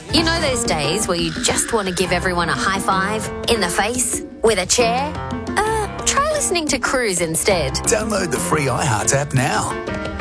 You know those days where you just want to give everyone a high five in the face with a chair? Try listening to Cruise instead. Download the free iHeart app now.